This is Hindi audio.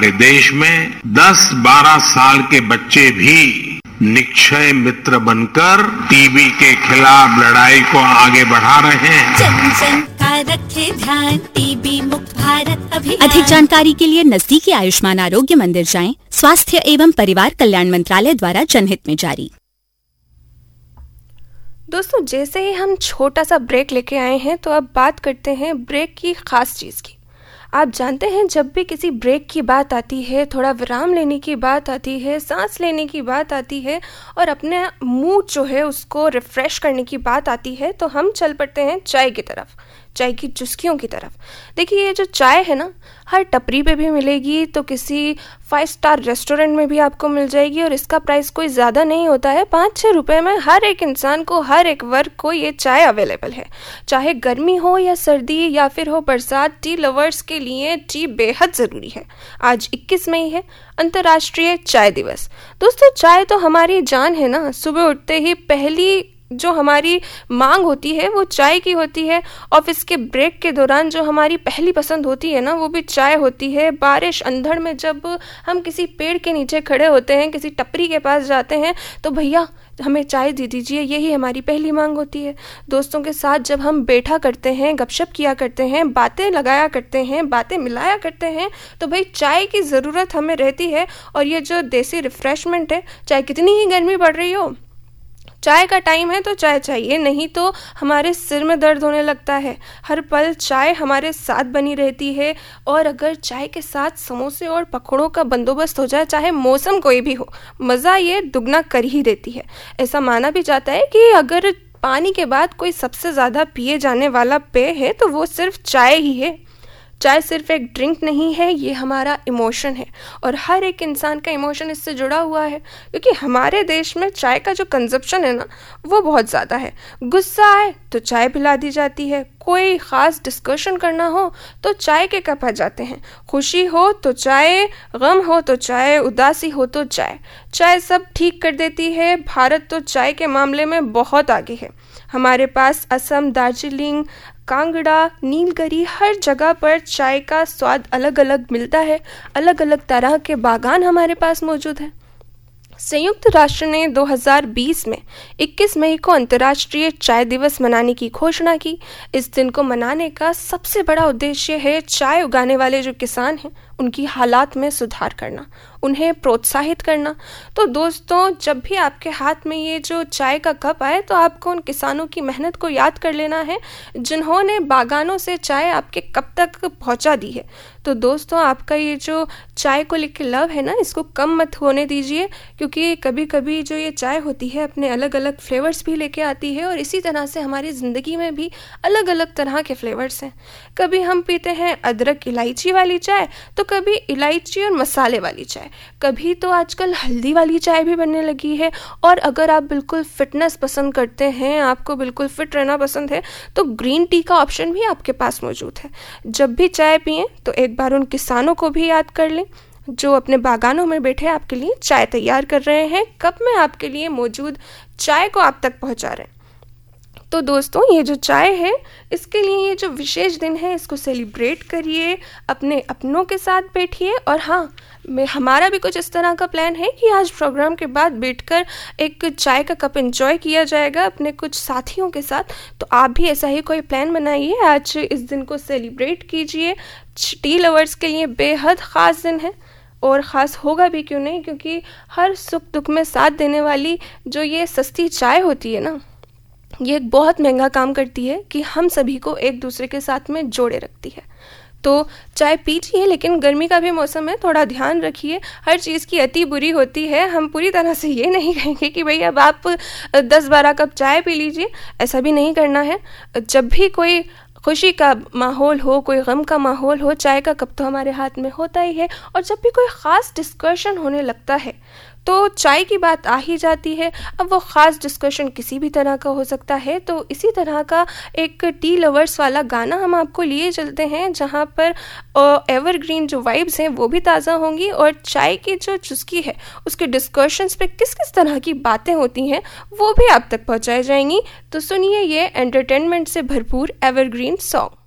हमारे देश में 10-12 साल के बच्चे भी निक्षय मित्र बनकर टीबी के खिलाफ लड़ाई को आगे बढ़ा रहे हैं। जन जन का रखे ध्यान, टीबी मुक्त भारत अभियान। अधिक जानकारी के लिए नजदीकी आयुष्मान आरोग्य मंदिर जाएं। स्वास्थ्य एवं परिवार कल्याण मंत्रालय द्वारा जनहित में जारी। दोस्तों, जैसे ही हम छोटा सा ब्रेक लेके आए हैं तो अब बात करते हैं ब्रेक की खास चीज़ की। आप जानते हैं, जब भी किसी ब्रेक की बात आती है, थोड़ा विराम लेने की बात आती है, सांस लेने की बात आती है और अपने मूड जो है उसको रिफ़्रेश करने की बात आती है, तो हम चल पड़ते हैं चाय की तरफ, चाय की चुस्कियों की तरफ। देखिए, ये जो चाय है ना, हर टपरी पे भी मिलेगी, तो किसी 5 स्टार रेस्टोरेंट में भी आपको मिल जाएगी और इसका प्राइस कोई ज़्यादा नहीं होता है। 5-6 रुपये में हर एक इंसान को, हर एक वर्ग को ये चाय अवेलेबल है। चाहे गर्मी हो या सर्दी या फिर हो बरसात, टी लवर्स के लिए टी बेहद ज़रूरी है। आज 21 मई है, अंतर्राष्ट्रीय चाय दिवस। दोस्तों, चाय तो हमारी जान है ना। सुबह उठते ही पहली जो हमारी मांग होती है वो चाय की होती है। ऑफिस के ब्रेक के दौरान जो हमारी पहली पसंद होती है ना, वो भी चाय होती है। बारिश अंधड़ में जब हम किसी पेड़ के नीचे खड़े होते हैं, किसी टपरी के पास जाते हैं, तो भैया हमें चाय दे दीजिए, यही हमारी पहली मांग होती है। दोस्तों के साथ जब हम बैठा करते हैं, गपशप किया करते हैं, बातें लगाया करते हैं, बातें मिलाया करते हैं, तो भाई चाय की ज़रूरत हमें रहती है। और ये जो देसी रिफ़्रेशमेंट है, चाहे कितनी ही गर्मी पड़ रही हो, चाय का टाइम है तो चाय चाहिए, नहीं तो हमारे सिर में दर्द होने लगता है। हर पल चाय हमारे साथ बनी रहती है और अगर चाय के साथ समोसे और पकौड़ों का बंदोबस्त हो जाए, चाहे मौसम कोई भी हो, मज़ा ये दुगना कर ही देती है। ऐसा माना भी जाता है कि अगर पानी के बाद कोई सबसे ज़्यादा पिए जाने वाला पेय है तो वो सिर्फ चाय ही है। चाय सिर्फ एक ड्रिंक नहीं है, ये हमारा इमोशन है और हर एक इंसान का इमोशन इससे जुड़ा हुआ है, क्योंकि हमारे देश में चाय का जो कंजप्शन है ना, वो बहुत ज़्यादा है। गुस्सा आए तो चाय पिला दी जाती है, कोई ख़ास डिस्कशन करना हो तो चाय के कप आ जाते हैं, खुशी हो तो चाय, गम हो तो चाय, उदासी हो तो चाय। चाय सब ठीक कर देती है। भारत तो चाय के मामले में बहुत आगे है। हमारे पास असम, दार्जिलिंग, कांगड़ा, नीलगिरी, हर जगह पर चाय का स्वाद अलग अलग मिलता है। अलग अलग तरह के बागान हमारे पास मौजूद हैं। संयुक्त राष्ट्र ने 2020 में 21 मई को अंतर्राष्ट्रीय चाय दिवस मनाने की घोषणा की। इस दिन को मनाने का सबसे बड़ा उद्देश्य है चाय उगाने वाले जो किसान हैं उनकी हालात में सुधार करना, उन्हें प्रोत्साहित करना। तो दोस्तों, जब भी आपके हाथ में ये जो चाय का कप आए तो आपको उन किसानों की मेहनत को याद कर लेना है जिन्होंने बागानों से चाय आपके कप तक पहुंचा दी है। तो दोस्तों, आपका ये जो चाय को लेकर लव है ना, इसको कम मत होने दीजिए, क्योंकि कभी कभी जो ये चाय होती है अपने अलग अलग फ्लेवर्स भी लेके आती है और इसी तरह से हमारी ज़िंदगी में भी अलग अलग तरह के फ्लेवर्स हैं। कभी हम पीते हैं अदरक इलायची वाली चाय, तो कभी इलायची और मसाले वाली चाय, कभी तो आजकल हल्दी वाली चाय भी बनने लगी है। और अगर आप बिल्कुल फिटनेस पसंद करते हैं, आपको बिल्कुल फिट रहना पसंद है, तो ग्रीन टी का ऑप्शन भी आपके पास मौजूद है। जब भी चाय पिएं तो एक बार उन किसानों को भी याद कर लें जो अपने बागानों में बैठे आपके लिए चाय तैयार कर रहे हैं, कप में आपके लिए मौजूद चाय को आप तक पहुंचा रहे हैं। तो दोस्तों, ये जो चाय है, इसके लिए ये जो विशेष दिन है, इसको सेलिब्रेट करिए, अपने अपनों के साथ बैठिए। और हाँ, हमारा भी कुछ इस तरह का प्लान है कि आज प्रोग्राम के बाद बैठकर एक चाय का कप एंजॉय किया जाएगा अपने कुछ साथियों के साथ। तो आप भी ऐसा ही कोई प्लान बनाइए, आज इस दिन को सेलिब्रेट कीजिए। टी लवर्स के लिए बेहद ख़ास दिन है और ख़ास होगा भी, क्यों नहीं, क्योंकि हर सुख दुख में साथ देने वाली जो ये सस्ती चाय होती है ना, ये एक बहुत महंगा काम करती है कि हम सभी को एक दूसरे के साथ में जोड़े रखती है। तो चाय पीजिए, लेकिन गर्मी का भी मौसम है, थोड़ा ध्यान रखिए। हर चीज़ की अति बुरी होती है। हम पूरी तरह से ये नहीं कहेंगे कि भाई अब आप 10-12 कप चाय पी लीजिए, ऐसा भी नहीं करना है। जब भी कोई खुशी का माहौल हो, कोई गम का माहौल हो, चाय का कप तो हमारे हाथ में होता ही है। और जब भी कोई ख़ास डिस्कशन होने लगता है तो चाय की बात आ ही जाती है। अब वो ख़ास डिस्कशन किसी भी तरह का हो सकता है। तो इसी तरह का एक टी लवर्स वाला गाना हम आपको लिए चलते हैं, जहाँ पर एवरग्रीन जो वाइब्स हैं वो भी ताज़ा होंगी और चाय की जो चुस्की है उसके डिस्कशंस पे किस किस तरह की बातें होती हैं वो भी आप तक पहुँचाई जाएंगी। तो सुनिए ये एंटरटेनमेंट से भरपूर एवरग्रीन सॉन्ग।